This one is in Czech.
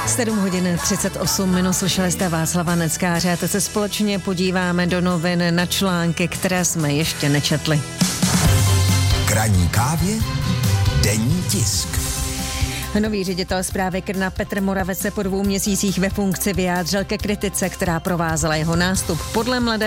7 hodin 38 minut, slyšeli jste Václava Neckáře a teď se společně podíváme do novin na články, které jsme ještě nečetli. K ranní kávě denní tisk. Nový ředitel správy Krna Petr Moravec se po 2 měsících ve funkci vyjádřil ke kritice, která provázela jeho nástup. Podle Mladé